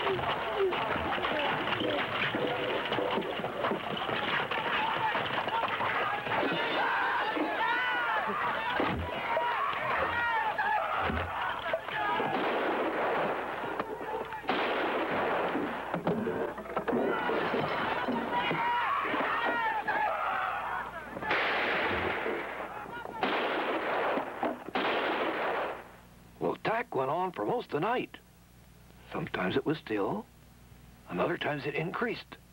Well, attack went on for most of the night. Sometimes it was still, and other times it increased.